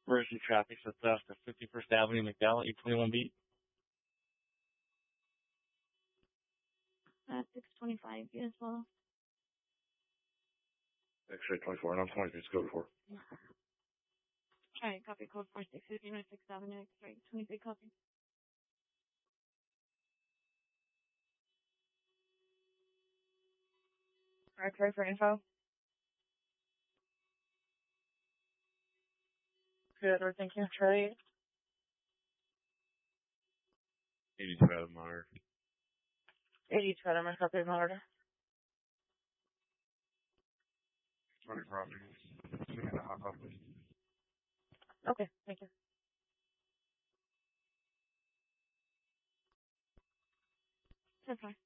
Emergency traffic so theft at 51st Avenue, McDowell, 821B. 625 as well. X-ray 24, and I'm 23, it's code 4. Alright, copy code 4650, 6th Avenue, X-ray 23, copy. X-ray for info. Good, we're thinking Charlie. 82 out of monitor. 82 out of my copy of my order. 20 properties. 2.5 properties. Okay, thank you. That's fine.